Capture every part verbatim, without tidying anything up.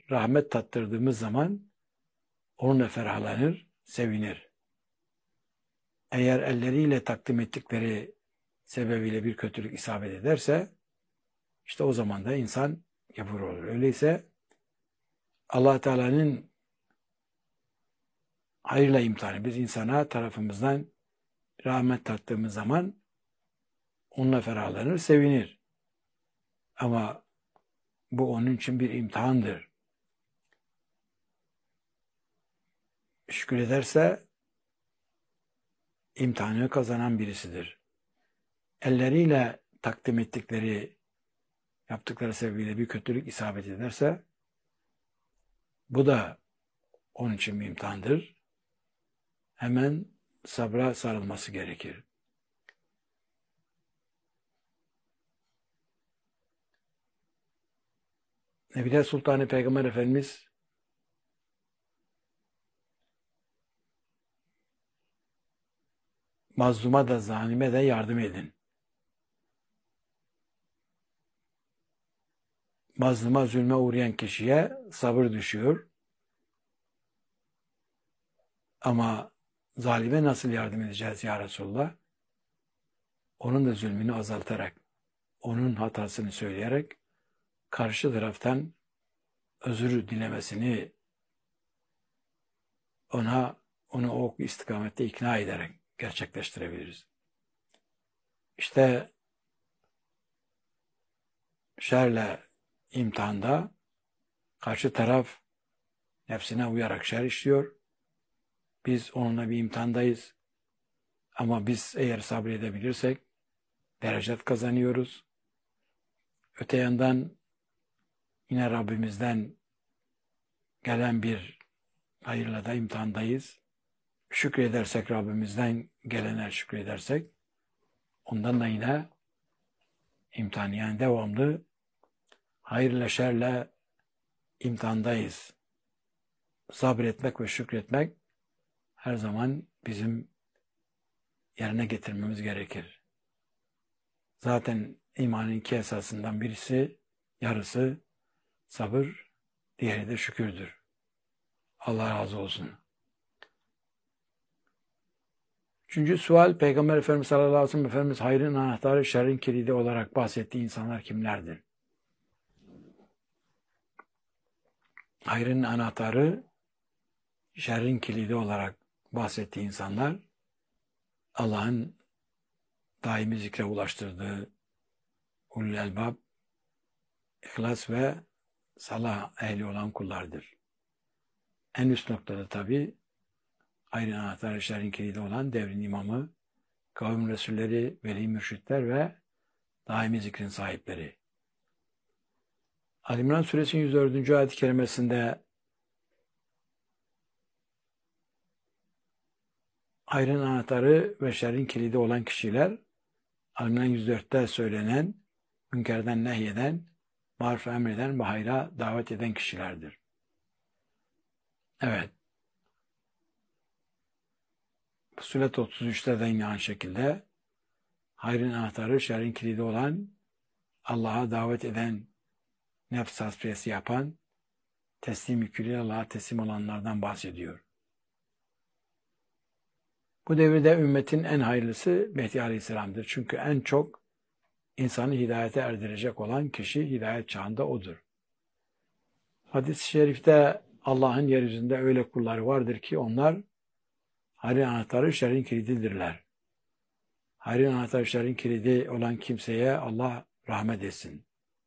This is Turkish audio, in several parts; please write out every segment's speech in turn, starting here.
rahmet tattırdığımız zaman onunla ferahlanır, sevinir. Eğer elleriyle takdim ettikleri sebebiyle bir kötülük isabet ederse işte o zaman da insan yapır olur. Öyleyse Allah Teala'nın hayırla imtihanı. Biz insana tarafımızdan rahmet tattığımız zaman onunla ferahlanır, sevinir. Ama bu onun için bir imtihandır. Şükür ederse imtihanı kazanan birisidir. Elleriyle takdim ettikleri, yaptıkları sebebiyle bir kötülük isabet ederse bu da onun için bir imtihandır. Hemen sabra sarılması gerekir. Nebiler Sultanı Peygamber Efendimiz mazluma da zalime de yardım edin. Mazluma, zulme uğrayan kişiye sabır düşüyor. Ama zalime nasıl yardım edeceğiz ya Resulullah? Onun da zulmünü azaltarak, onun hatasını söyleyerek, karşı taraftan özür dilemesini ona, onu o istikamette ikna ederek gerçekleştirebiliriz. İşte şerle imtihanda karşı taraf nefsine uyarak şer işliyor. Biz onunla bir imtihandayız. Ama biz eğer sabredebilirsek derecet kazanıyoruz. Öte yandan yine Rabbimizden gelen bir hayırla da imtihandayız. Şükredersek, Rabbimizden gelene şükredersek ondan da yine imtihan, yani devamlı hayırla şerle imtihandayız. Sabretmek ve şükretmek her zaman bizim yerine getirmemiz gerekir. Zaten imanın iki esasından birisi, yarısı sabır, diğeri de şükürdür. Allah razı olsun. Üçüncü sual, Peygamber Efendimiz sallallahu aleyhi ve sellem Efendimiz hayrın anahtarı, şerrin kilidi olarak bahsettiği insanlar kimlerdir? Hayrın anahtarı, şerrin kilidi olarak bahsettiği insanlar, Allah'ın daimi zikre ulaştırdığı ulul elbab, ihlas ve salah ehli olan kullardır. En üst noktada tabi hayrın anahtarı, şerrin kilidi olan devrin imamı, kavim resulleri, veli mürşitler ve daimi zikrin sahipleri. Ali İmran Suresinin yüz dördüncü ayet-i kerimesinde hayrın anahtarı ve şerrin kilidi olan kişiler, Ali İmran yüz dörtte söylenen, münkerden nehyeden, maruf emreden ve hayra davet eden kişilerdir. Evet. Fussilet otuz üçte de yine aynı şekilde hayrın anahtarı, şerrin kilidi olan, Allah'a davet eden, nefs hasbiyesi yapan, teslim yüküyle Allah'a teslim olanlardan bahsediyor. Bu devirde ümmetin en hayırlısı Mehdi Aleyhisselam'dır. Çünkü en çok insanı hidayete erdirecek olan kişi hidayet çağında odur. Hadis-i şerifte Allah'ın yeryüzünde öyle kulları vardır ki onlar hayrın anahtarı, şerrin kilididirler. Hayrın anahtarı, şerrin kilidi olan kimseye Allah rahmet etsin.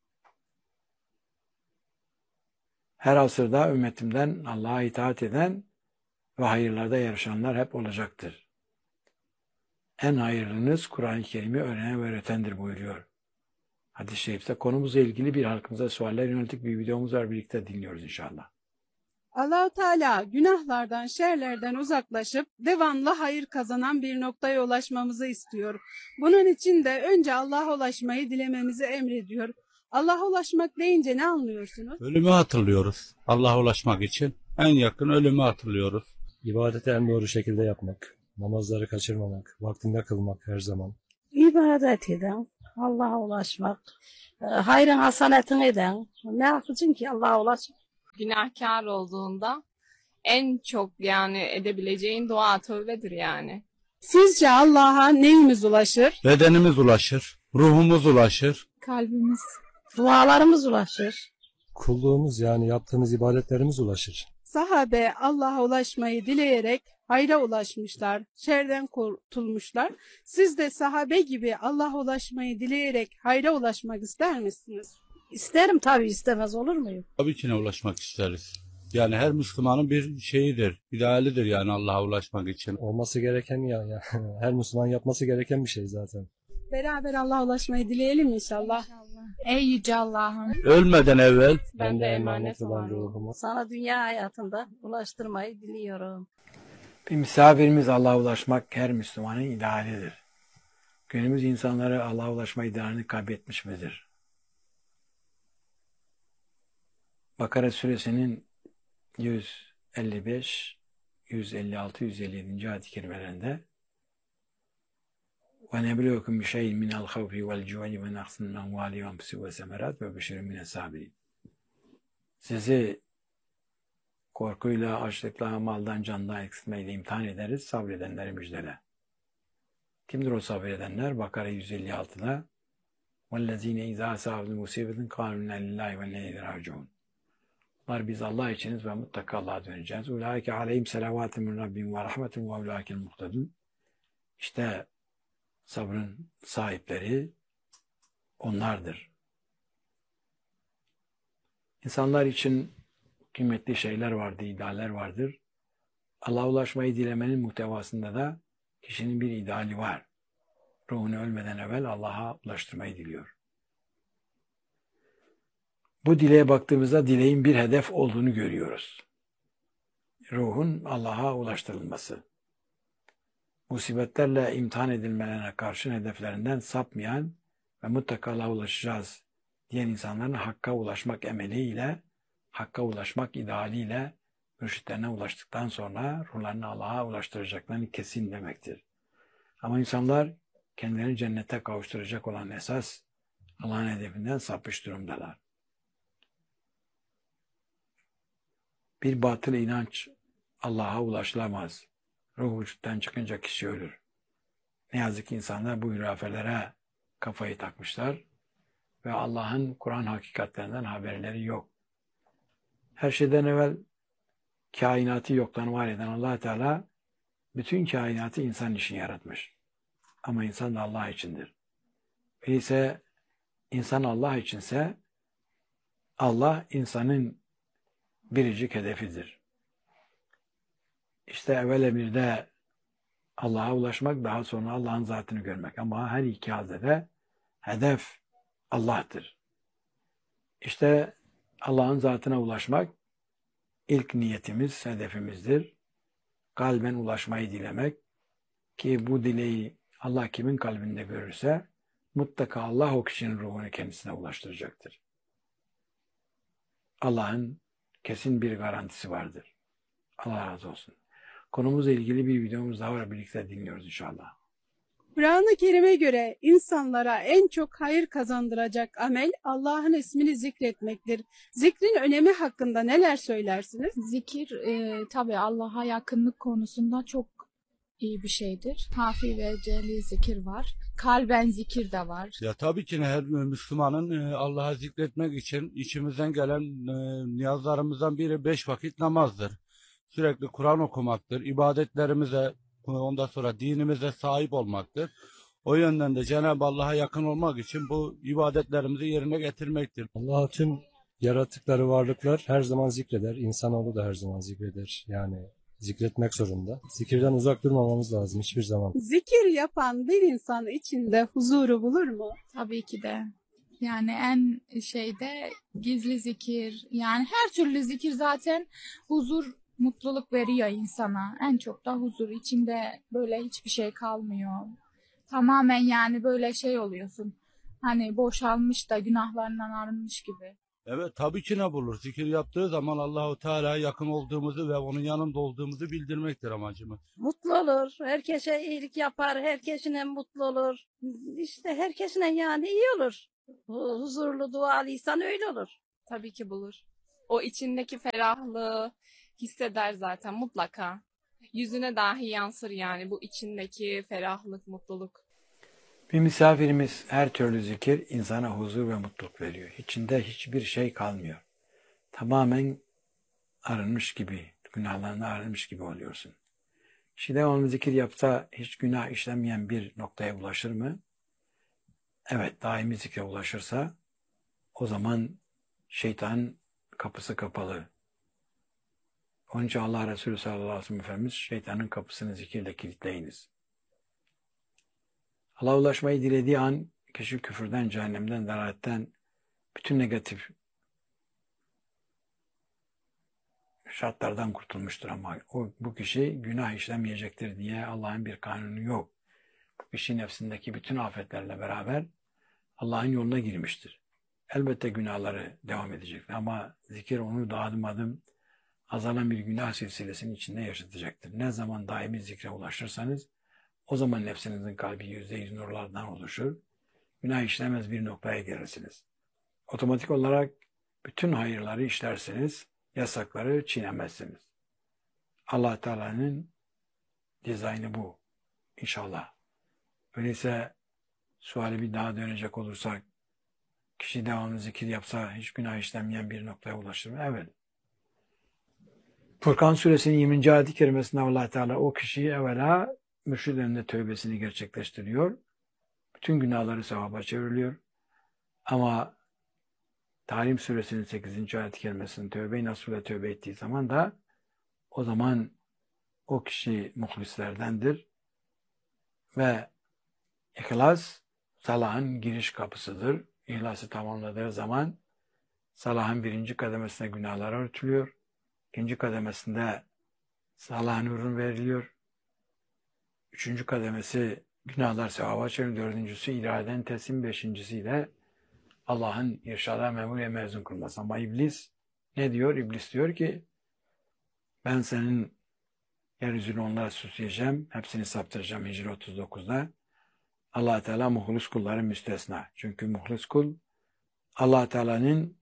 Her asırda ümmetimden Allah'a itaat eden ve hayırlarda yarışanlar hep olacaktır. En hayırlınız Kur'an-ı Kerim'i öğrenen ve öğretendir buyuruyor. Hadis-i şerifte konumuzla ilgili bir halkımıza sualler yönelik bir videomuz var. Birlikte dinliyoruz inşallah. Allah-u Teala günahlardan, şerlerden uzaklaşıp devamlı hayır kazanan bir noktaya ulaşmamızı istiyor. Bunun için de önce Allah'a ulaşmayı dilememizi emrediyor. Allah'a ulaşmak deyince ne anlıyorsunuz? Ölümü hatırlıyoruz. Allah'a ulaşmak için en yakın ölümü hatırlıyoruz. İbadeti en doğru şekilde yapmak, namazları kaçırmamak, vaktinde kılmak her zaman. İbadet eden, Allah'a ulaşmak, hayrın hasanetini eden, ne yapacaksın ki Allah'a ulaşmak? Günahkar olduğunda en çok yani edebileceğin dua tövbedir yani. Sizce Allah'a neyimiz ulaşır? Bedenimiz ulaşır, ruhumuz ulaşır. Kalbimiz. Dualarımız ulaşır. Kulluğumuz yani yaptığımız ibadetlerimiz ulaşır. Sahabe Allah'a ulaşmayı dileyerek hayra ulaşmışlar, şerden kurtulmuşlar. Siz de sahabe gibi Allah'a ulaşmayı dileyerek hayra ulaşmak ister misiniz? İsterim tabii, istemez olur muyum? Tabii ki ne ulaşmak isteriz. Yani her Müslümanın bir şeyidir, idealidir yani Allah'a ulaşmak için. Olması gereken ya, ya her Müslüman yapması gereken bir şey zaten. Beraber Allah'a ulaşmayı dileyelim inşallah. Ey yüce Allah'ım. Ölmeden evvel Ben de emanet olan ruhumu Sana dünya hayatında ulaştırmayı diliyorum. Bir misafirimiz Allah'a ulaşmak her Müslümanın idealidir. Günümüz insanları Allah'a ulaşma idealini kaybetmiş midir? Bakara suresinin yüz elli beş, yüz elli altı, yüz elli yedi. ayet-i kerimelerinde وَنَبْلُوكُمْ بِشَيْءٍ مِنَ الْخَوْفِ وَالْجُوعِ وَنَقْصٍ مِنَ الْأَمْوَالِ وَالْأَنْفُسِ وَالثَّمَرَاتِ وَبَشِّرِ مِنَ الصَّابِرِينَ. Sizi korkuyla, açlıkla, maldan, candan eksiltmeyle imtihan ederiz, sabredenleri müjdele. Kimdir o sabredenler? Bakara yüz elli altıda وَالَّذ۪ينَ اِذَا سَابْدُ مُسِيبَةٍ قَالُوا اِنَّا لِلّٰهِ وَاِنَّا اِلَيْهِ رَاجِعُونَ. Bunlar biz Allah içiniz ve mutlaka Allah'a döneceğiz. اُولَٰئِكَ عَلَيْهِمْ سَلَوَاتٌ مِنْ رَبِّهِمْ وَرَحْمَةٌ وَاُولَٰئِكَ الْمُهْتَدُونَ. İşte sabrın sahipleri onlardır. İnsanlar için kıymetli şeyler vardır, idealler vardır. Allah'a ulaşmayı dilemenin muhtevasında da kişinin bir ideali var. Ruhunu ölmeden evvel Allah'a ulaştırmayı diliyor. Bu dileğe baktığımızda dileğin bir hedef olduğunu görüyoruz. Ruhun Allah'a ulaştırılması. Musibetlerle imtihan edilmelerine karşın hedeflerinden sapmayan ve mutlaka Allah'a ulaşacağız diyen insanların Hakk'a ulaşmak emeliyle, Hakk'a ulaşmak idealiyle mürşitlerine ulaştıktan sonra ruhlarını Allah'a ulaştıracaklarını kesin demektir. Ama insanlar kendilerini cennete kavuşturacak olan esas Allah'ın hedefinden sapmış durumdalar. Bir batıl inanç Allah'a ulaşılamaz. Ruh vücuttan çıkınca kişi ölür. Ne yazık ki insanlar bu hürafelere kafayı takmışlar ve Allah'ın Kur'an hakikatlerinden haberleri yok. Her şeyden evvel kainatı yoktan var eden Allah Teala bütün kainatı insan için yaratmış. Ama insan da Allah içindir. Öyleyse insan Allah içinse Allah insanın biricik hedefidir. İşte evvel emirde Allah'a ulaşmak, daha sonra Allah'ın zatını görmek. Ama her iki halde de hedef Allah'tır. İşte Allah'ın zatına ulaşmak ilk niyetimiz, hedefimizdir. Kalben ulaşmayı dilemek ki bu dileği Allah kimin kalbinde görürse mutlaka Allah o kişinin ruhunu kendisine ulaştıracaktır. Allah'ın kesin bir garantisi vardır. Allah razı olsun. Konumuzla ilgili bir videomuz daha var. Birlikte dinliyoruz inşallah. Kur'an-ı Kerim'e göre insanlara en çok hayır kazandıracak amel Allah'ın ismini zikretmektir. Zikrin önemi hakkında neler söylersiniz? Zikir e, tabii Allah'a yakınlık konusunda çok iyi bir şeydir. Hafi ve celi zikir var. Kalben zikir de var. Ya tabii ki her Müslümanın e, Allah'a zikretmek için içimizden gelen e, niyazlarımızdan biri beş vakit namazdır. Sürekli Kur'an okumaktır. İbadetlerimize, ondan sonra dinimize sahip olmaktır. O yönden de Cenab-ı Allah'a yakın olmak için bu ibadetlerimizi yerine getirmektir. Allah tüm yarattıkları varlıklar her zaman zikreder. İnsanoğlu da her zaman zikreder. Yani zikretmek zorunda. Zikirden uzak durmamamız lazım hiçbir zaman. Zikir yapan bir insan içinde huzuru bulur mu? Tabii ki de. Yani en şeyde gizli zikir, yani her türlü zikir zaten huzur, mutluluk veriyor insana. En çok da huzur. İçinde böyle hiçbir şey kalmıyor. Tamamen yani böyle şey oluyorsun. Hani boşalmış da günahlarından arınmış gibi. Evet tabii ki ne bulur? Zikir yaptığı zaman Allahu Teala'ya yakın olduğumuzu ve onun yanında olduğumuzu bildirmektir amacımız. Mutlu olur. Herkese iyilik yapar. Herkesine mutlu olur. İşte herkesine yani iyi olur. Huzurlu, dualı insan öyle olur. Tabii ki bulur. o içindeki ferahlığı hisseder zaten mutlaka. Yüzüne dahi yansır yani bu içindeki ferahlık, mutluluk. Bir misafirimiz her türlü zikir insana huzur ve mutluluk veriyor. İçinde hiçbir şey kalmıyor. Tamamen arınmış gibi, günahlarına arınmış gibi oluyorsun. Kişi devamlı zikir yapsa hiç günah işlemeyen bir noktaya ulaşır mı? Evet, daimi zikre ulaşırsa o zaman şeytanın kapısı kapalı. Onun için Allah Resulü sallallahu aleyhi ve sellem Efendimiz şeytanın kapısını zikirle kilitleyiniz. Allah'a ulaşmayı dilediği an kişi küfürden, cehennemden, dalaletten, bütün negatif şartlardan kurtulmuştur ama o, bu kişi günah işlemeyecektir diye Allah'ın bir kanunu yok. Bu kişi nefsindeki bütün afetlerle beraber Allah'ın yoluna girmiştir. Elbette günahları devam edecektir ama zikir onu da adım adım azalan bir günah silsilesinin içinde yaşatacaktır. Ne zaman daimi zikre ulaşırsanız o zaman nefsinizin kalbi yüzde yüz nurlardan oluşur. Günah işlemez bir noktaya gelirsiniz. Otomatik olarak bütün hayırları işlersiniz, yasakları çiğnemezsiniz. Allah Teala'nın dizaynı bu. İnşallah. Öyleyse suali bir daha dönecek olursak, kişi devamlı zikir yapsa hiç günah işlemeyen bir noktaya ulaşır mı? Evet. Furkan suresinin yirminci ayet-i kerimesinde Allah Teala o kişiyi evvela mürşid önünde tövbesini gerçekleştiriyor. Bütün günahları sevaba çevriliyor. Ama Tahrim suresinin sekizinci ayet-i kerimesinin tövbe-i nasuhla tövbe ettiği zaman da o zaman o kişi muhlislerdendir. Ve ihlas salahın giriş kapısıdır. İhlası tamamladığı zaman salahın birinci kademesine günahlar örtülüyor. İkinci kademesinde salahın ürün veriliyor. Üçüncü kademesi günahlar sevaba çeviriyor. Dördüncüsü iraden teslim. Beşincisiyle Allah'ın irşada memur ve mezun kılması. Ama iblis ne diyor? İblis diyor ki ben senin yeryüzünü onlara süsleyeceğim. Hepsini saptıracağım Hicri otuz dokuzda. Allah Teala muhlis kulların müstesna. Çünkü muhlis kul Allah Teala'nın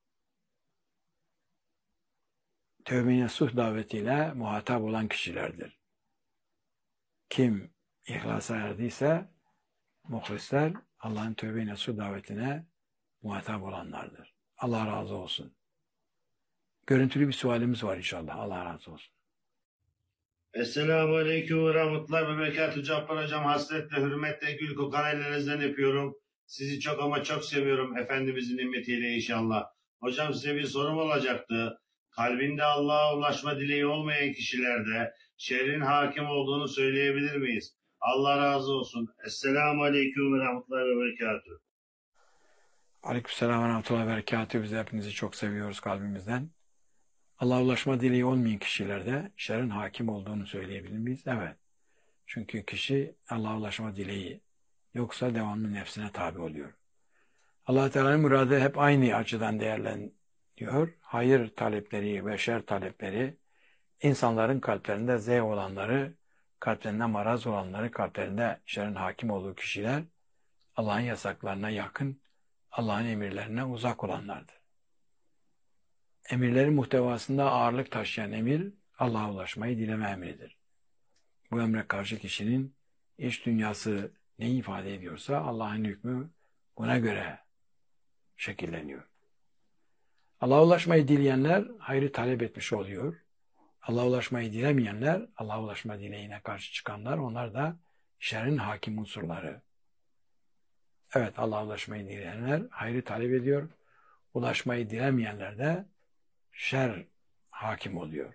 tövbe-i nasuh davetiyle muhatap olan kişilerdir. Kim ihlasa erdiyse muhlisler Allah'ın tövbe-i nasuh davetine muhatap olanlardır. Allah razı olsun. Görüntülü bir sualimiz var inşallah. Allah razı olsun. Esselamu Aleyküm ve Rahmetullahi ve Berekatuhu. Cabbar Hocam, hasretle, hürmetle, gül kokan ellerinizden öpüyorum. Sizi çok ama çok seviyorum. Efendimizin nimetiyle inşallah. Hocam, size bir sorum olacaktı. Kalbinde Allah'a ulaşma dileği olmayan kişilerde şerrin hakim olduğunu söyleyebilir miyiz? Allah razı olsun. Esselamu Aleyküm ve Rahmetullahi ve Berekatuhu. Aleykümselam ve Rahmetullahi ve Berekatuhu. Biz de hepinizi çok seviyoruz kalbimizden. Allah'a ulaşma dileği olmayan kişilerde şerrin hakim olduğunu söyleyebilir miyiz? Evet. Çünkü kişi Allah'a ulaşma dileği yoksa devamlı nefsine tabi oluyor. Allah Teala'nın muradı hep aynı açıdan değerleniyor. Hayır talepleri ve şer talepleri insanların kalplerinde zevk olanları, kalplerinde maraz olanları, kalplerinde şerrin hakim olduğu kişiler Allah'ın yasaklarına yakın, Allah'ın emirlerine uzak olanlardır. Emirlerin muhtevasında ağırlık taşıyan emir Allah'a ulaşmayı dileme emridir. Bu emre karşı kişinin iç dünyası ne ifade ediyorsa Allah'ın hükmü buna göre şekilleniyor. Allah'a ulaşmayı dileyenler hayrı talep etmiş oluyor. Allah'a ulaşmayı dilemeyenler, Allah'a ulaşma dileğine karşı çıkanlar, onlar da şerrin hakim unsurları. Evet, Allah'a ulaşmayı dileyenler hayrı talep ediyor. Ulaşmayı dilemeyenler de şer hakim oluyor.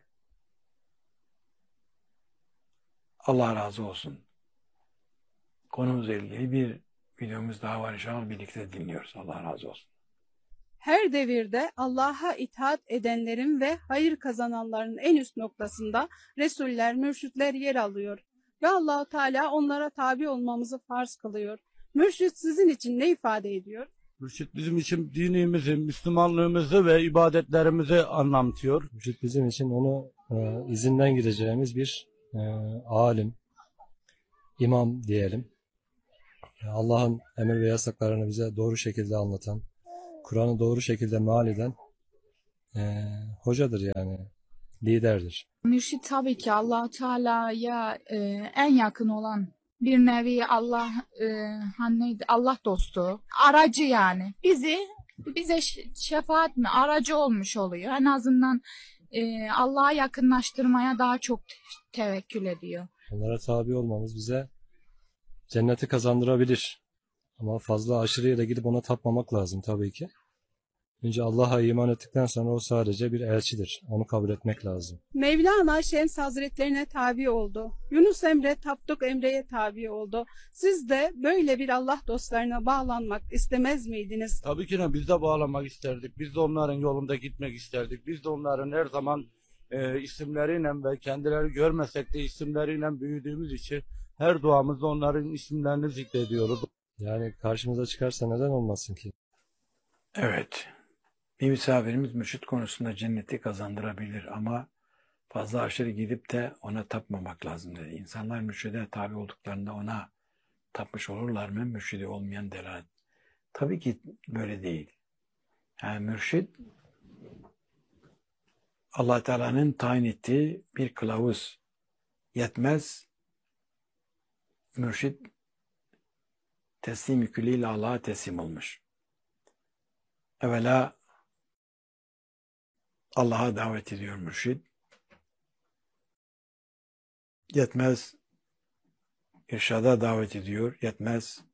Allah razı olsun. Konumuzla ilgili bir videomuz daha var inşallah, birlikte dinliyoruz. Allah razı olsun. Her devirde Allah'a itaat edenlerin ve hayır kazananların en üst noktasında Resuller, mürşitler yer alıyor. Ve Allah-u Teala onlara tabi olmamızı farz kılıyor. Mürşit sizin için ne ifade ediyor? Mürşit bizim için dinimizi, Müslümanlığımızı ve ibadetlerimizi anlatıyor. Mürşit bizim için onu e, izinden gideceğimiz bir e, alim, imam diyelim. Allah'ın emir ve yasaklarını bize doğru şekilde anlatan, Kur'an'ı doğru şekilde meal eden e, hocadır yani, liderdir. Mürşit tabii ki Allah Teala'ya e, en yakın olan bir nevi Allah e, hani neydi? Allah dostu, aracı yani. Bizi bize ş- şefaat mi aracı olmuş oluyor. En azından e, Allah'a yakınlaştırmaya daha çok te- tevekkül ediyor. Onlara tabi olmamız bize cenneti kazandırabilir. Ama fazla aşırıya da gidip ona tapmamak lazım tabii ki. Önce Allah'a iman ettikten sonra o sadece bir elçidir. Onu kabul etmek lazım. Mevlana Şems Hazretlerine tabi oldu. Yunus Emre Tapduk Emre'ye tabi oldu. Siz de böyle bir Allah dostlarına bağlanmak istemez miydiniz? Tabii ki de biz de bağlamak isterdik. Biz de onların yolunda gitmek isterdik. Biz de onların her zaman e, isimleriyle ve kendileri görmesek de isimleriyle büyüdüğümüz için her duamızda onların isimlerini zikrediyoruz. Yani karşımıza çıkarsa neden olmasın ki? Evet. Bir misafirimiz mürşit konusunda cenneti kazandırabilir ama fazla aşırı gidip de ona tapmamak lazım dedi. İnsanlar mürşide tabi olduklarında ona tapmış olurlar mı? Mürşidi olmayan delalet. Tabii ki böyle değil. Yani mürşid Allah Teala'nın tayin ettiği bir kılavuz yetmez. Mürşid teslim yüküyle Allah'a teslim olmuş. Evvela Allah'a davet ediyor mürşid. Yetmez irşada davet ediyor. Yetmez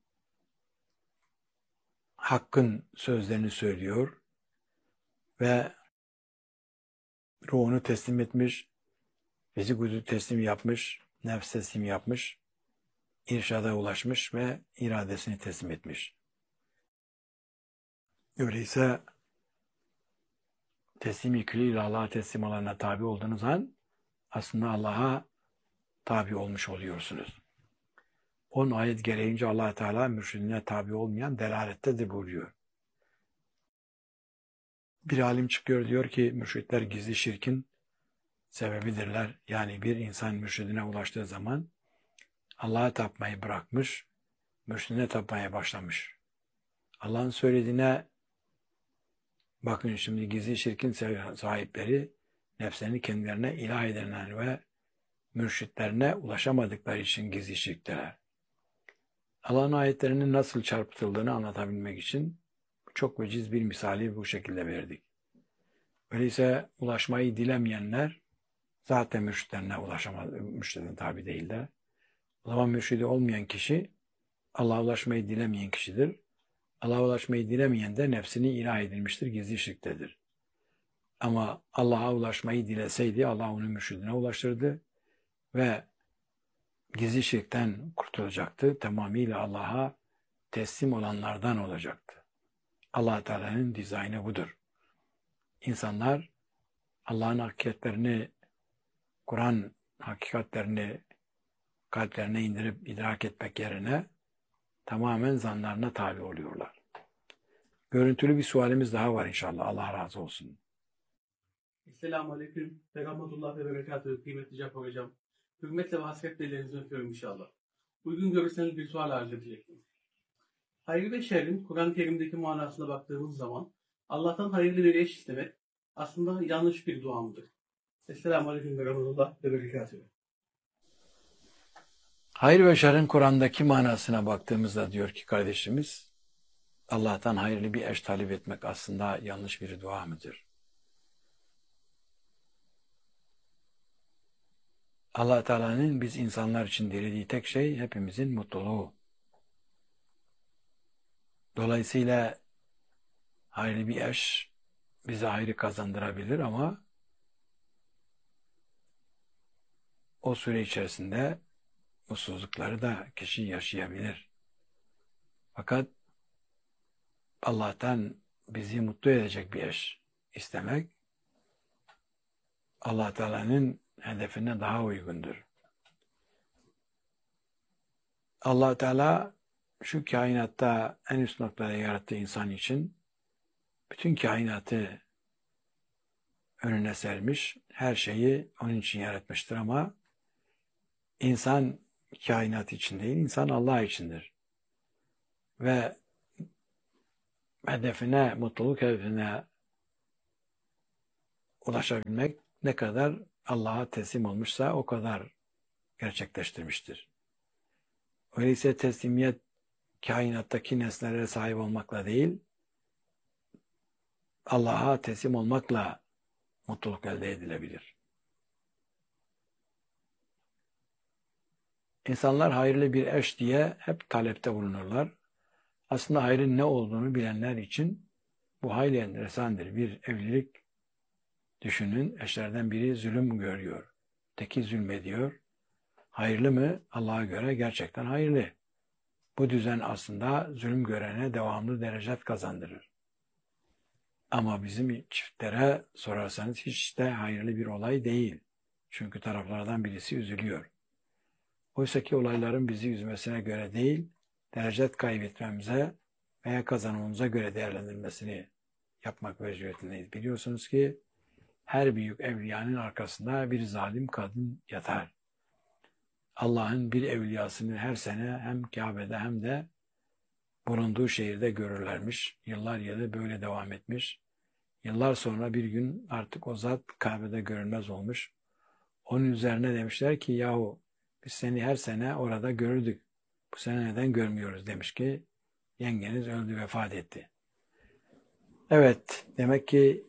hakkın sözlerini söylüyor ve ruhunu teslim etmiş, vücudu teslim yapmış, nefs teslim yapmış, irşada ulaşmış ve iradesini teslim etmiş. Öyleyse teslim yüküyle Allah'a teslim olana tabi olduğunuz an aslında Allah'a tabi olmuş oluyorsunuz. On ayet gereğince Allah Teala mürşidine tabi olmayan delalettedir buyuruyor. Bir alim çıkıyor diyor ki mürşitler gizli şirkin sebebidirler. Yani bir insan mürşidine ulaştığı zaman Allah'a tapmayı bırakmış, mürşidine tapmaya başlamış. Allah'ın söylediğine bakın şimdi gizli şirkin sahipleri nefslerini kendilerine ilah edenler ve mürşitlerine ulaşamadıkları için gizli şirkteler. Allah'ın ayetlerinin nasıl çarpıtıldığını anlatabilmek için çok veciz bir misali bu şekilde verdik. Öyleyse ulaşmayı dilemeyenler zaten mürşitlerine ulaşamadı, mürşidine tabi değiller. O zaman mürşidi olmayan kişi Allah'a ulaşmayı dilemeyen kişidir. Allah'a ulaşmayı dilemeyen de nefsini ilah edilmiştir, gizli şirktedir. Ama Allah'a ulaşmayı dileseydi Allah onu mürşidine ulaştırdı ve gizli şirkten kurtulacaktı. Tamamıyla Allah'a teslim olanlardan olacaktı. Allah Teala'nın dizaynı budur. İnsanlar Allah'ın hakikatlerini, Kur'an hakikatlerini kalplerine indirip idrak etmek yerine tamamen zanlarına tabi oluyorlar. Görüntülü bir sualimiz daha var inşallah. Allah razı olsun. Esselamu Aleyküm ve Rahmetullah ve Berekatühü kıymetli Cafer Hocam. Hürmetle ve hasretle ellerinizi öpüyorum inşallah. Uygun görürseniz bir sual arz edecektim. Hayır ve şerrin Kur'an-ı Kerim'deki manasına baktığımız zaman Allah'tan hayırlı bir eş istemek aslında yanlış bir dua mıdır? Esselamu Aleyküm ve Rahmetullah ve Berekatühü. Hayır ve şerrin Kur'an'daki manasına baktığımızda diyor ki kardeşimiz, Allah'tan hayırlı bir eş talep etmek aslında yanlış bir dua mıdır? Allah Teala'nın biz insanlar için dilediği tek şey hepimizin mutluluğu. Dolayısıyla hayırlı bir eş bize hayrı kazandırabilir ama o süre içerisinde mutsuzlukları da kişi yaşayabilir. Fakat Allah'tan bizi mutlu edecek bir eş istemek Allah Teala'nın hedefine daha uygundur. Allah Teala şu kainatta en üst noktada yarattığı insan için bütün kainatı önüne sermiş, her şeyi onun için yaratmıştır ama insan kainat için değil, insan Allah içindir. Ve hedefine, mutluluk hedefine ulaşabilmek ne kadar Allah'a teslim olmuşsa o kadar gerçekleştirmiştir. Öyleyse teslimiyet kainattaki nesnelere sahip olmakla değil, Allah'a teslim olmakla mutluluk elde edilebilir. İnsanlar hayırlı bir eş diye hep talepte bulunurlar. Aslında hayrın ne olduğunu bilenler için bu hayli enteresandır. Bir evlilik düşünün, eşlerden biri zulüm görüyor. Teki zulmediyor. Hayırlı mı? Allah'a göre gerçekten hayırlı. Bu düzen aslında zulüm görene devamlı derecet kazandırır. Ama bizim çiftlere sorarsanız hiç de hayırlı bir olay değil. Çünkü taraflardan birisi üzülüyor. Oysa ki olayların bizi üzmesine göre değil, derecet kaybetmemize veya kazanmamıza göre değerlendirmesini yapmak mecburiyetindeyiz. Biliyorsunuz ki her büyük evliyanın arkasında bir zalim kadın yatar. Allah'ın bir evliyasını her sene hem Kabe'de hem de bulunduğu şehirde görürlermiş. Yıllar yılı böyle devam etmiş. Yıllar sonra bir gün artık o zat Kabe'de görünmez olmuş. Onun üzerine demişler ki yahu biz seni her sene orada görürdük. Bu sene neden görmüyoruz demiş ki yengeniz öldü, vefat etti. Evet, demek ki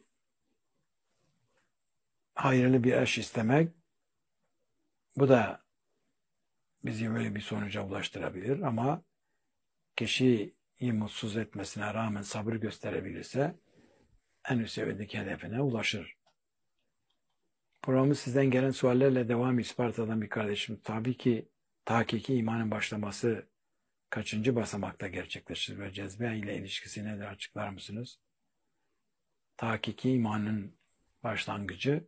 hayırlı bir eş istemek, bu da bizi böyle bir sonuca ulaştırabilir ama kişiyi mutsuz etmesine rağmen sabır gösterebilirse en üst seviyedeki hedefine ulaşır. Programı sizden gelen suallerle devam İsparta'dan bir kardeşim. Tabii ki tahkiki imanın başlaması kaçıncı basamakta gerçekleşir ve cezbe ile ilişkisi nedir açıklar mısınız? Tahkiki imanın başlangıcı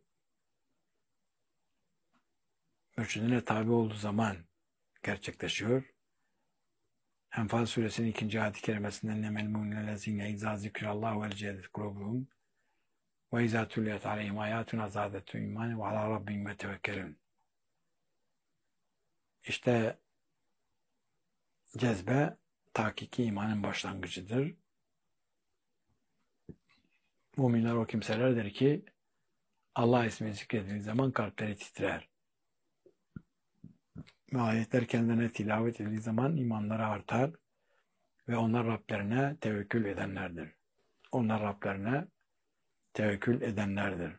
mürşidine tabi olduğu zaman gerçekleşiyor. Enfal suresinin ikinci ayet-i kerimesinden nemel mu'minellezine izâ zikrallahu vel cedet kulubuhum ve izâ tüliyet aleyhim ayâtun azâdetü imâni ve alâ rabbim ve tevekkelûn. İşte cezbe tahkiki imanın başlangıcıdır. Müminler o kimselerdir ki Allah ismi zikredildiği zaman kalpleri titrer. Ve ayetler kendilerine tilavet edildiği zaman imanları artar ve onlar Rablerine tevekkül edenlerdir. Onlar Rablerine tevekkül edenlerdir.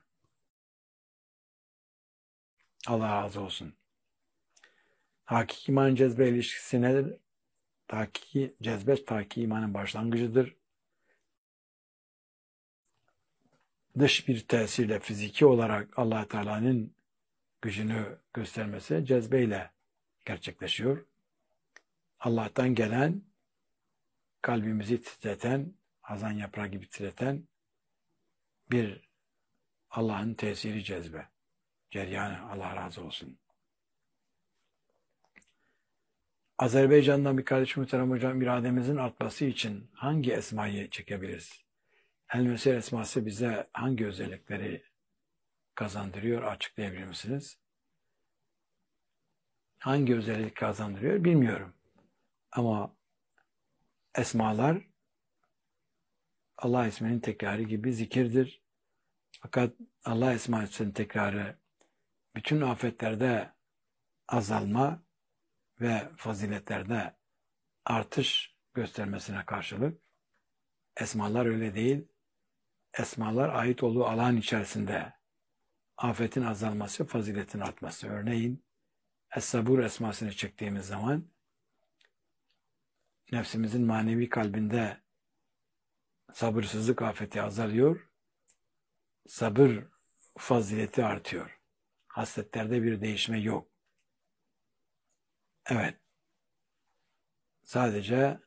Allah razı olsun. Hakiki iman cezbe ilişkisi nedir? Hakiki cezbe hakiki imanın başlangıcıdır. Dış bir tesirle fiziki olarak Allah Teala'nın gücünü göstermesi cezbeyle gerçekleşiyor. Allah'tan gelen, kalbimizi titreten, hazan yaprağı gibi titreten bir Allah'ın tesiri cezbe. Ceryanı, Allah razı olsun. Azerbaycan'dan bir kardeşim muhterem hocam, irademizin artması için hangi esmayı çekebiliriz? El-Mesir esması bize hangi özellikleri kazandırıyor? Açıklayabilir misiniz? Hangi özellik kazandırıyor bilmiyorum. Ama esmalar Allah isminin tekrarı gibi zikirdir. Fakat Allah esmasının tekrarı bütün afetlerde azalma ve faziletlerde artış göstermesine karşılık esmalar öyle değil. Esmalar ait olduğu alan içerisinde afetin azalması, faziletin artması. Örneğin Es-Sabur esmasını çektiğimiz zaman nefsimizin manevi kalbinde sabırsızlık afeti azalıyor, sabır fazileti artıyor. Hasletlerde bir değişme yok. Evet. Sadece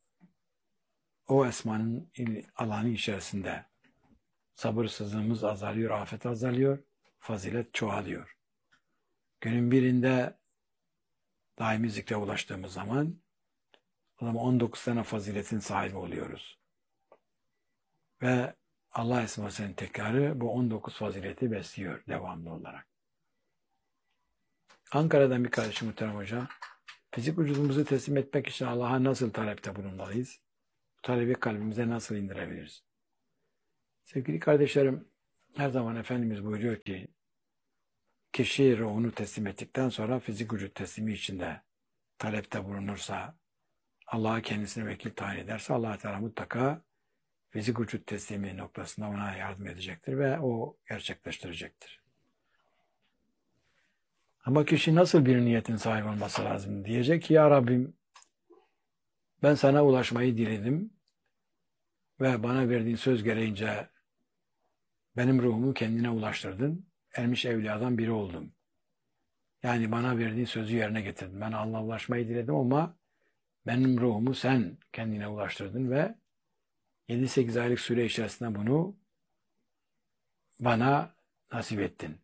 o esmanın alanı içerisinde sabırsızlığımız azalıyor, afet azalıyor, fazilet çoğalıyor. Günün birinde daimi zikre ulaştığımız zaman o zaman on dokuz tane faziletin sahibi oluyoruz. Ve Allah esmasının tekrarı bu on dokuz fazileti besliyor devamlı olarak. Ankara'dan bir kardeşim muhterem hocam. Fizik vücudumuzu teslim etmek için Allah'a nasıl talepte bulunmalıyız? Bu talebi kalbimize nasıl indirebiliriz? Sevgili kardeşlerim, Her zaman Efendimiz buyuruyor ki kişi ruhunu teslim ettikten sonra fizik vücut teslimi içinde talepte bulunursa, Allah'a kendisine vekil tayin ederse Allah Teala mutlaka fizik vücut teslimi noktasında ona yardım edecektir ve o gerçekleştirecektir. Ama kişi nasıl bir niyetin sahibi olması lazım? Diyecek ki ya Rabbim ben sana ulaşmayı diledim ve bana verdiğin söz gereğince benim ruhumu kendine ulaştırdın. Ermiş evliyadan biri oldum. Yani bana verdiğin sözü yerine getirdin. Ben Allah'a ulaşmayı diledim ama benim ruhumu sen kendine ulaştırdın ve yedi sekiz aylık süre içerisinde bunu bana nasip ettin.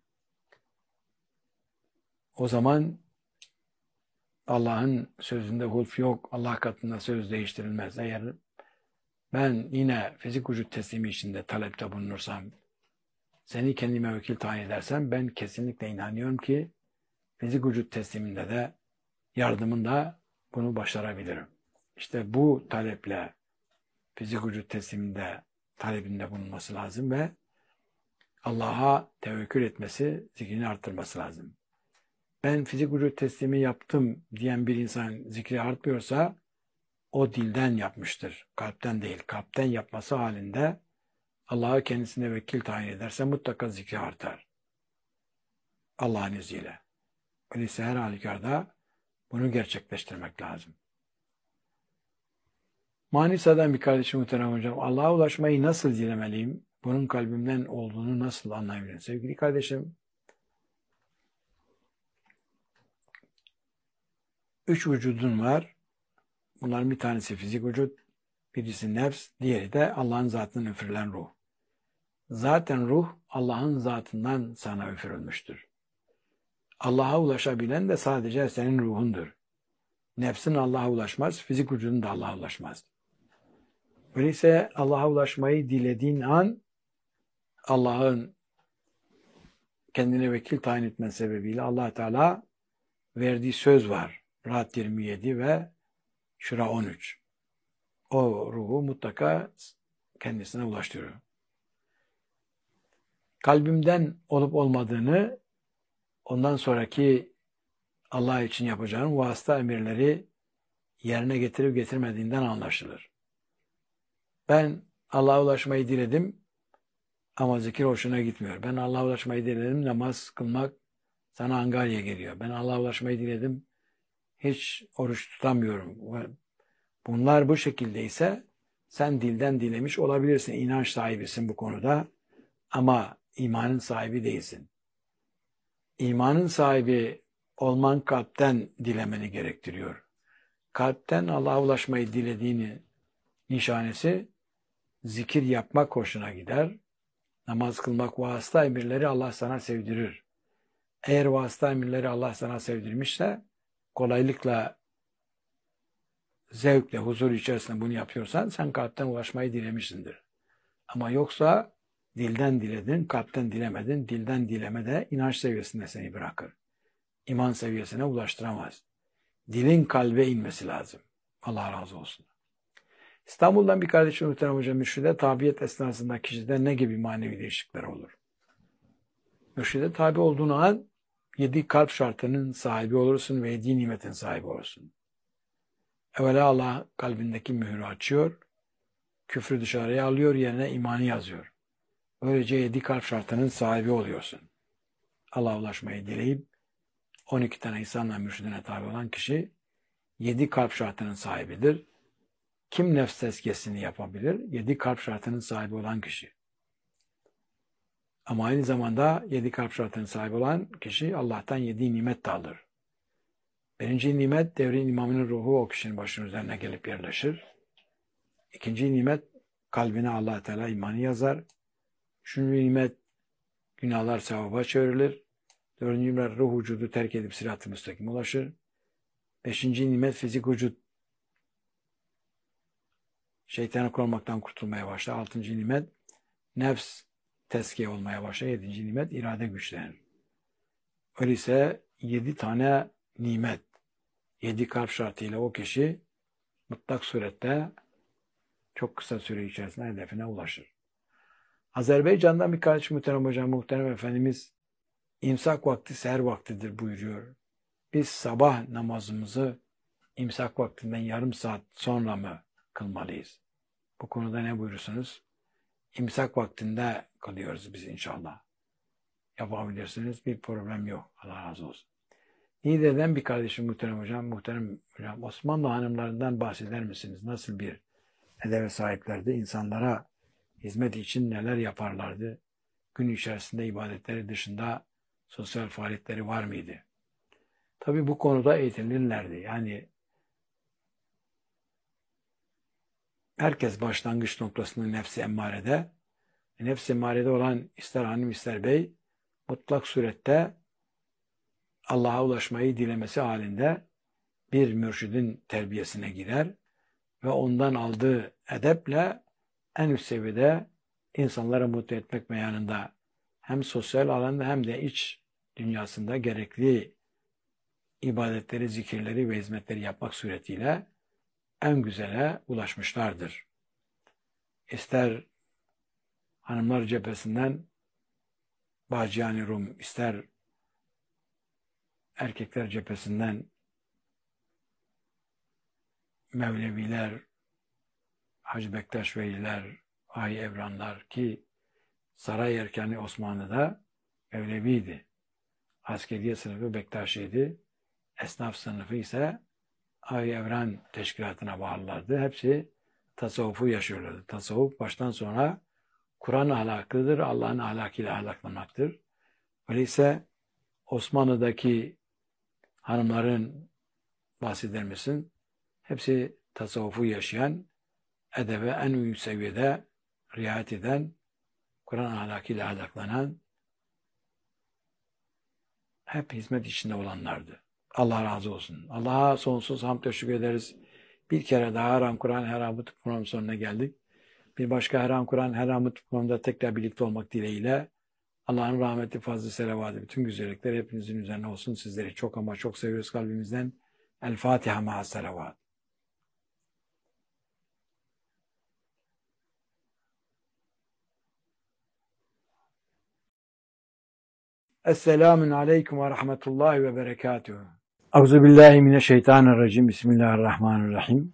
O zaman Allah'ın sözünde hulf yok. Allah katında söz değiştirilmez. Eğer ben yine fizik vücut teslimi içinde talepte bulunursam, seni kendime vekil tayin edersem ben kesinlikle inanıyorum ki fizik vücut tesliminde de yardımında bunu başarabilirim. İşte bu taleple fizik vücut tesliminde talebinde bulunması lazım ve Allah'a tevekkül etmesi, zikrini arttırması lazım. Ben fizik vücut teslimi yaptım diyen bir insan zikri artmıyorsa o dilden yapmıştır. Kalpten değil. Kalpten yapması halinde Allah'a kendisine vekil tayin ederse mutlaka zikri artar. Allah'ın izniyle. Öyleyse her halükarda bunu gerçekleştirmek lazım. Manisa'dan bir kardeşim muhterem hocam, Allah'a ulaşmayı nasıl dilemeliyim? Bunun kalbimden olduğunu nasıl anlayabilirim? Sevgili kardeşim, üç vücudun var. Bunların bir tanesi fizik vücut, birisi nefs, diğeri de Allah'ın zatından üfürülen ruh. Zaten ruh Allah'ın zatından sana üfürülmüştür. Allah'a ulaşabilen de sadece senin ruhundur. Nefsin Allah'a ulaşmaz, fizik vücudun da Allah'a ulaşmaz. Öyleyse Allah'a ulaşmayı dilediğin an Allah'ın kendine vekil tayin etmen sebebiyle Allah Teala verdiği söz var. Rahat yirmi yedi ve Şura on üç. O ruhu mutlaka kendisine ulaştırıyor. Kalbimden olup olmadığını ondan sonraki Allah için yapacağım vasıta emirleri yerine getirip getirmediğinden anlaşılır. Ben Allah'a ulaşmayı diledim ama zikir hoşuna gitmiyor. Ben Allah'a ulaşmayı diledim, namaz kılmak sana angarya geliyor. Ben Allah'a ulaşmayı diledim, hiç oruç tutamıyorum. Bunlar bu şekildeyse sen dilden dilemiş olabilirsin. İnanç sahibisin bu konuda ama imanın sahibi değilsin. İmanın sahibi olman kalpten dilemeni gerektiriyor. Kalpten Allah'a ulaşmayı dilediğini nişanesi zikir yapmak hoşuna gider. Namaz kılmak vasıta emirleri Allah sana sevdirir. Eğer vasıta emirleri Allah sana sevdirmişse kolaylıkla, zevkle, huzur içerisinde bunu yapıyorsan sen kalpten ulaşmayı dilemişsindir. Ama yoksa dilden diledin, kalpten dilemedin. Dilden dileme de inanç seviyesinde seni bırakır. İman seviyesine ulaştıramaz. Dilin kalbe inmesi lazım. Allah razı olsun. İstanbul'dan bir kardeşim muhterem hocam, mürşide tabiyet esnasında kişide ne gibi manevi değişiklikler olur? Mürşide tabi olduğun an yedi kalp şartının sahibi olursun ve yedi nimetin sahibi olursun. Evvela Allah kalbindeki mührü açıyor, küfrü dışarıya alıyor, yerine imanı yazıyor. Böylece yedi kalp şartının sahibi oluyorsun. Allah'a ulaşmayı dileyip on iki tane insanla mürşidine tabi olan kişi yedi kalp şartının sahibidir. Kim nefs tezkiyesini yapabilir? Yedi kalp şartının sahibi olan kişi. Ama aynı zamanda yedi kalp şartının sahibi olan kişi Allah'tan yedi nimet de alır. Birinci nimet devrin imamının ruhu o kişinin başının üzerine gelip yerleşir. İkinci nimet kalbine Allah Teala imanı yazar. Üçüncü nimet günahlar sevaba çevrilir. Dördüncü nimet ruh vücudu terk edip sırat-ı müstakim ulaşır. Beşinci nimet fizik vücut şeytanı korunmaktan kurtulmaya başlar. Altıncı nimet nefs tezkiye olmaya başlar. Yedinci nimet irade güçlenir. Öyleyse yedi tane nimet, yedi kalp şartıyla o kişi mutlak surette çok kısa süre içerisinde hedefine ulaşır. Azerbaycan'dan bir kardeş muhterem hocam, muhterem efendimiz imsak vakti seher vaktidir buyuruyor. Biz sabah namazımızı imsak vaktinden yarım saat sonra mı kılmalıyız? Bu konuda ne buyurursunuz? İmsak vaktinde kılıyoruz biz inşallah. Yapabilirsiniz, bir problem yok. Allah razı olsun. Niğde'den bir kardeşim muhterem hocam, muhterem hocam, Osmanlı hanımlarından bahseder misiniz? Nasıl bir edebe sahiplerdi? İnsanlara hizmet için neler yaparlardı? Gün içerisinde ibadetleri dışında sosyal faaliyetleri var mıydı? Tabii bu konuda eğitilirlerdi. Yani herkes başlangıç noktasında nefsi emmarede, nefsi emmarede olan ister hanım ister bey, mutlak surette Allah'a ulaşmayı dilemesi halinde bir mürşidin terbiyesine girer ve ondan aldığı edeple en üst seviyede insanları mutlu etmek meyanında hem sosyal alanda hem de iç dünyasında gerekli ibadetleri, zikirleri ve hizmetleri yapmak suretiyle en güzele ulaşmışlardır. İster hanımlar cephesinden Bacı-i Rum, ister erkekler cephesinden Mevleviler, Hacı Bektaş Veliler, Ay Evranlar ki saray erkanı Osmanlı'da Mevleviydi. Askeriye sınıfı Bektaşi'ydi. Esnaf sınıfı ise Ay Evran teşkilatına bağlılardı. Hepsi tasavvufu yaşıyorlardı. Tasavvuf baştan sona Kur'an ahlakıdır, Allah'ın ahlakıyla ahlaklamaktır. Öyleyse Osmanlı'daki hanımların bahseder misin? Hepsi tasavvufu yaşayan, edebe en uygun seviyede riayet eden, Kur'an ahlakıyla ahlaklanan, hep hizmet içinde olanlardı. Allah razı olsun. Allah'a sonsuz hamd teşekkür ederiz. Bir kere daha Haram Kur'an Heramı Tıp Programı sonuna geldik. Bir başka Haram Kur'an Heramı Tıp Programı'nda tekrar birlikte olmak dileğiyle Allah'ın rahmeti, fazlı, selavatı, bütün güzellikler hepinizin üzerine olsun. Sizleri çok ama çok seviyoruz kalbimizden. El Fatiha ma'a selavat. Esselamun aleyküm ve rahmetullahi ve berekatuhu. Euzubillahimineşşeytanirracim. Bismillahirrahmanirrahim.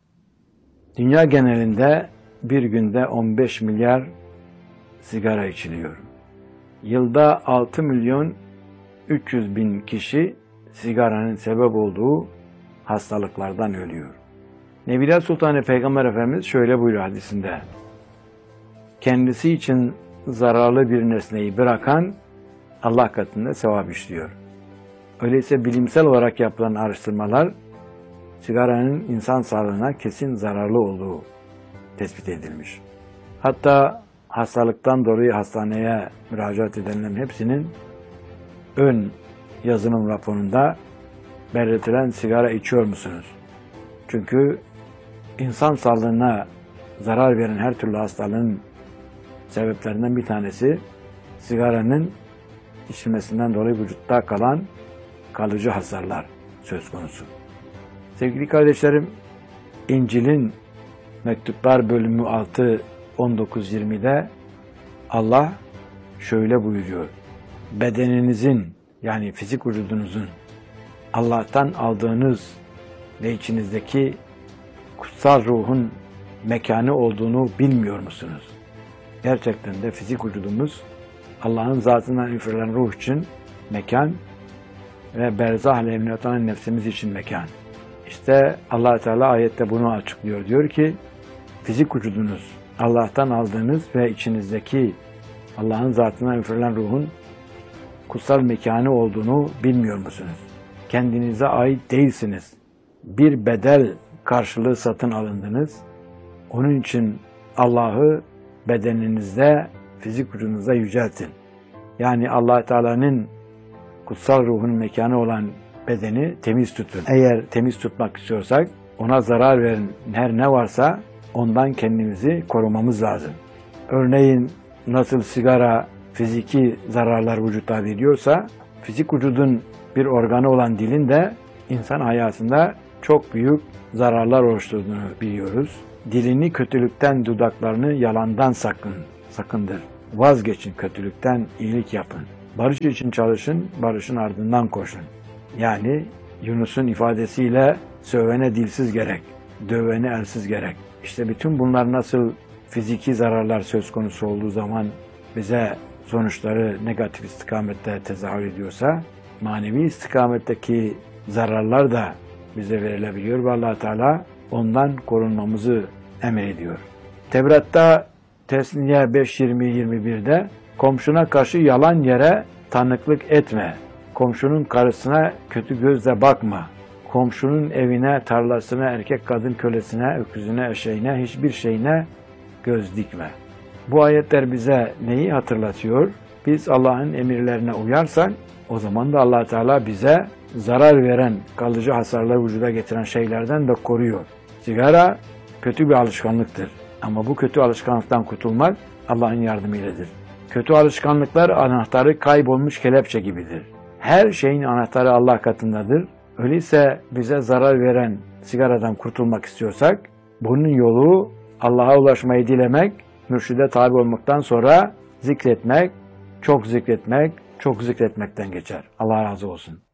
Dünya genelinde bir günde on beş milyar sigara içiliyor. Yılda altı milyon üç yüz bin kişi sigaranın sebep olduğu hastalıklardan ölüyor. Nebiler Sultanı Peygamber Efendimiz şöyle buyuruyor hadisinde: kendisi için zararlı bir nesneyi bırakan Allah katında sevap işliyor. Öyleyse bilimsel olarak yapılan araştırmalar sigaranın insan sağlığına kesin zararlı olduğu tespit edilmiş. Hatta hastalıktan dolayı hastaneye müracaat edenlerin hepsinin ön yazılım raporunda belirtilen sigara içiyor musunuz? Çünkü insan sağlığına zarar veren her türlü hastalığın sebeplerinden bir tanesi sigaranın içilmesinden dolayı vücutta kalan kalıcı hasarlar söz konusu. Sevgili kardeşlerim, İncil'in Mektuplar bölümü altı on dokuz yirmide Allah şöyle buyuruyor: bedeninizin, yani fizik vücudunuzun Allah'tan aldığınız ve içinizdeki kutsal ruhun mekanı olduğunu bilmiyor musunuz? Gerçekten de fizik vücudumuz Allah'ın zatından üfürülen ruh için mekan ve berzah alevine atanan nefsimiz için mekan. İşte Allah Teala ayette bunu açıklıyor. Diyor ki, fizik vücudunuz Allah'tan aldığınız ve içinizdeki Allah'ın zatından üfürülen ruhun kutsal mekanı olduğunu bilmiyor musunuz? Kendinize ait değilsiniz. Bir bedel karşılığı satın alındınız. Onun için Allah'ı bedeninizde, fizik vücudunuzda yüceltin. Yani Allah Teala'nın kutsal ruhun mekanı olan bedeni temiz tutun. Eğer temiz tutmak istiyorsak ona zarar veren her ne varsa ondan kendimizi korumamız lazım. Örneğin nasıl sigara fiziki zararlar vücutta veriyorsa, fizik vücudun bir organı olan dilin de insan hayatında çok büyük zararlar oluşturduğunu biliyoruz. Dilini kötülükten, dudaklarını yalandan sakın, sakındır. Vazgeçin kötülükten, iyilik yapın. Barış için çalışın, barışın ardından koşun. Yani Yunus'un ifadesiyle sövene dilsiz gerek, dövene elsiz gerek. İşte bütün bunlar nasıl fiziki zararlar söz konusu olduğu zaman bize sonuçları negatif istikamette tezahür ediyorsa, manevi istikametteki zararlar da bize verilebiliyor ve Allah Teala ondan korunmamızı emrediyor. Tevrat'ta Tesniye beş yirmi yirmi bir'de komşuna karşı yalan yere tanıklık etme. Komşunun karısına kötü gözle bakma. Komşunun evine, tarlasına, erkek kadın kölesine, öküzüne, eşeğine, hiçbir şeyine göz dikme. Bu ayetler bize neyi hatırlatıyor? Biz Allah'ın emirlerine uyarsak, o zaman da Allah Teala bize zarar veren, kalıcı hasarları vücuda getiren şeylerden de koruyor. Sigara kötü bir alışkanlıktır. Ama bu kötü alışkanlıktan kurtulmak Allah'ın yardımıyladır. Kötü alışkanlıklar anahtarı kaybolmuş kelepçe gibidir. Her şeyin anahtarı Allah katındadır. Öyleyse bize zarar veren sigaradan kurtulmak istiyorsak, bunun yolu Allah'a ulaşmayı dilemek, mürşide tabi olmaktan sonra zikretmek, çok zikretmek, çok zikretmekten geçer. Allah razı olsun.